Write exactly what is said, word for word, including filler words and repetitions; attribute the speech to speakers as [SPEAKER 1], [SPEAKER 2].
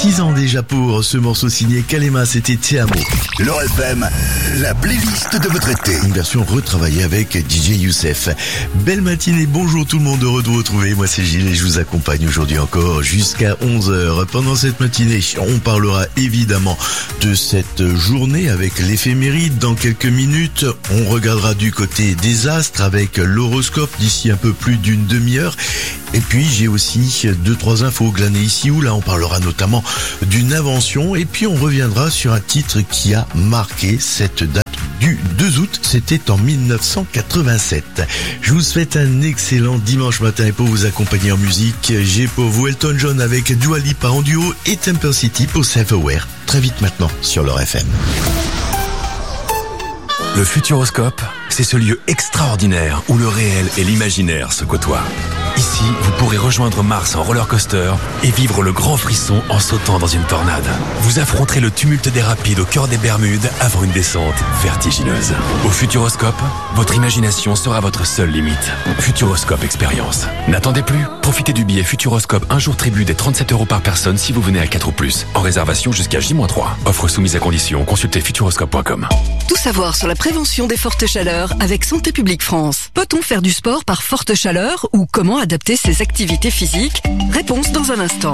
[SPEAKER 1] Six ans déjà pour ce morceau signé Kalema, c'était Te Amo.
[SPEAKER 2] L'Or F M, la playlist de votre été.
[SPEAKER 1] Une version retravaillée avec D J Youssef. Belle matinée, bonjour tout le monde, heureux de vous retrouver. Moi c'est Gilles et je vous accompagne aujourd'hui encore jusqu'à onze heures. Pendant cette matinée, on parlera évidemment de cette journée avec l'éphéméride. Dans quelques minutes, on regardera du côté des astres avec l'horoscope d'ici un peu plus d'une demi-heure. Et puis j'ai aussi deux trois infos glanées ici ou là. On parlera notamment d'une invention et puis on reviendra sur un titre qui a marqué cette date du deux août, c'était en mille neuf cent quatre-vingt-sept. Je vous souhaite un excellent dimanche matin et pour vous accompagner en musique, j'ai pour vous Elton John avec Dua Lipa en duo et Temper City pour Self-Aware. Très vite maintenant sur l'Or F M.
[SPEAKER 3] Le Futuroscope, c'est ce lieu extraordinaire où le réel et l'imaginaire se côtoient. Ici, vous pourrez rejoindre Mars en roller coaster et vivre le grand frisson en sautant dans une tornade. Vous affronterez le tumulte des rapides au cœur des Bermudes avant une descente vertigineuse. Au Futuroscope, votre imagination sera votre seule limite. Futuroscope Expérience. N'attendez plus. Profitez du billet Futuroscope un jour tribut des trente-sept euros par personne si vous venez à quatre ou plus. En réservation jusqu'à J trois. Offre soumise à condition. Consultez futuroscope point com.
[SPEAKER 4] Tout savoir sur la prévention des fortes chaleurs avec Santé publique France. Peut-on faire du sport par forte chaleur ou comment adapter ses activités physiques? Réponse dans un instant.